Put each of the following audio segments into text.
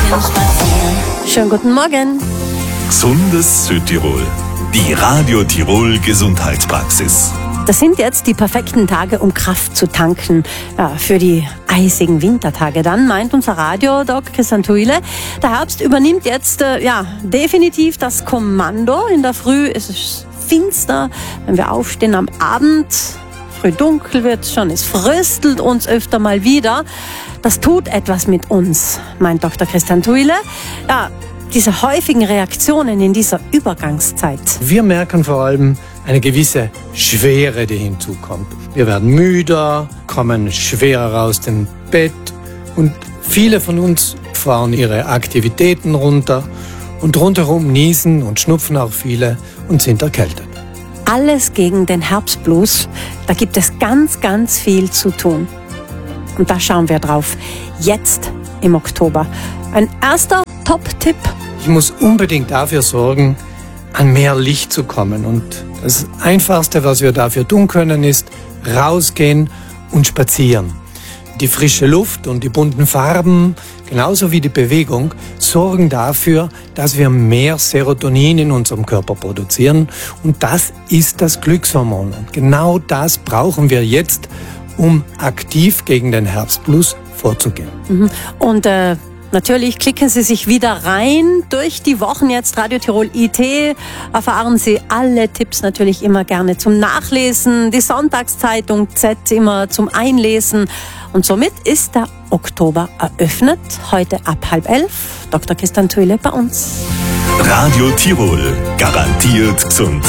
Schönen guten Morgen. Gesundes Südtirol. Die Radio Tirol Gesundheitspraxis. Das sind jetzt die perfekten Tage, um Kraft zu tanken. Ja, für die eisigen Wintertage dann, meint unser Radiodoc Christian Thuile. Der Herbst übernimmt jetzt definitiv das Kommando. In der Früh ist es finster, wenn wir aufstehen am Abend. Früh dunkel wird schon, es fröstelt uns öfter mal wieder. Das tut etwas mit uns, meint Dr. Christian Thuile. Ja, diese häufigen Reaktionen in dieser Übergangszeit. Wir merken vor allem eine gewisse Schwere, die hinzukommt. Wir werden müder, kommen schwerer aus dem Bett und viele von uns fahren ihre Aktivitäten runter und rundherum niesen und schnupfen auch viele und sind erkältet. Alles gegen den Herbstblues. Da gibt es ganz, ganz viel zu tun. Und da schauen wir drauf. Jetzt im Oktober. Ein erster Top-Tipp. Ich muss unbedingt dafür sorgen, an mehr Licht zu kommen. Und das Einfachste, was wir dafür tun können, ist rausgehen und spazieren. Die frische Luft und die bunten Farben, genauso wie die Bewegung, sorgen dafür, dass wir mehr Serotonin in unserem Körper produzieren. Und das ist das Glückshormon. Und genau das brauchen wir jetzt, um aktiv gegen den Herbstblues vorzugehen. Und natürlich klicken Sie sich wieder rein durch die Wochen jetzt. Radio Tirol IT erfahren Sie alle Tipps natürlich immer gerne zum Nachlesen. Die Sonntagszeitung Z immer zum Einlesen. Und somit ist der Oktober eröffnet. Heute ab 10:30. Dr. Christian Thuile bei uns. Radio Tirol. Garantiert gesund.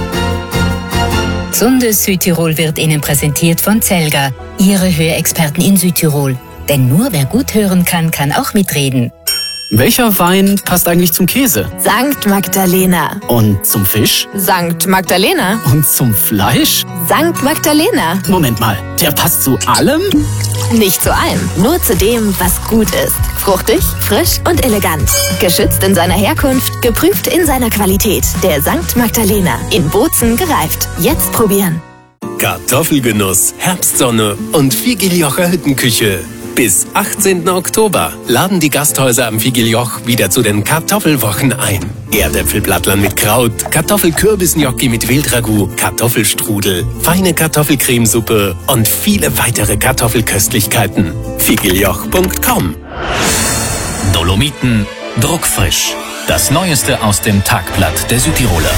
Gesundes Südtirol wird Ihnen präsentiert von Zelga, Ihre Hörexperten in Südtirol. Denn nur wer gut hören kann, kann auch mitreden. Welcher Wein passt eigentlich zum Käse? Sankt Magdalena. Und zum Fisch? Sankt Magdalena. Und zum Fleisch? Sankt Magdalena. Moment mal, der passt zu allem? Nicht zu allem, nur zu dem, was gut ist. Fruchtig, frisch und elegant. Geschützt in seiner Herkunft, geprüft in seiner Qualität. Der Sankt Magdalena. In Bozen gereift. Jetzt probieren. Kartoffelgenuss, Herbstsonne und Figeljocher Hüttenküche. Bis 18. Oktober laden die Gasthäuser am Figeljoch wieder zu den Kartoffelwochen ein. Erdäpfelblattland mit Kraut, Kartoffelkürbisgnocchi mit Wildragout, Kartoffelstrudel, feine Kartoffelcremesuppe und viele weitere Kartoffelköstlichkeiten. Figeljoch.com. Dolomiten druckfrisch. Das Neueste aus dem Tagblatt der Südtiroler.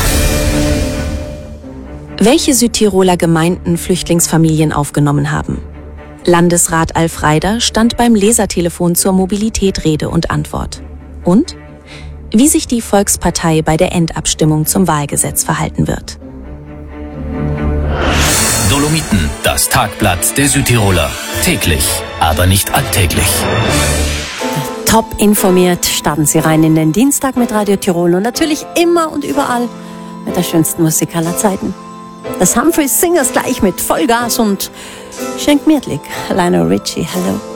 Welche Südtiroler Gemeinden Flüchtlingsfamilien aufgenommen haben? Landesrat Alf Reider stand beim Lesertelefon zur Mobilität Rede und Antwort. Und? Wie sich die Volkspartei bei der Endabstimmung zum Wahlgesetz verhalten wird. Dolomiten, das Tagblatt der Südtiroler. Täglich, aber nicht alltäglich. Top informiert starten Sie rein in den Dienstag mit Radio Tirol und natürlich immer und überall mit der schönsten Musik aller Zeiten. Das Humphrey Singers gleich mit Vollgas und Schenk Mirtlik, Lionel Richie, Hello.